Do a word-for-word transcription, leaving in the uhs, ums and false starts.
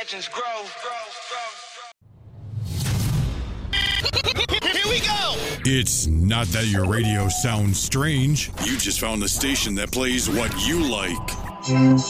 legends grow. Here we go! It's not that your radio sounds strange. You just found the station that plays what you like.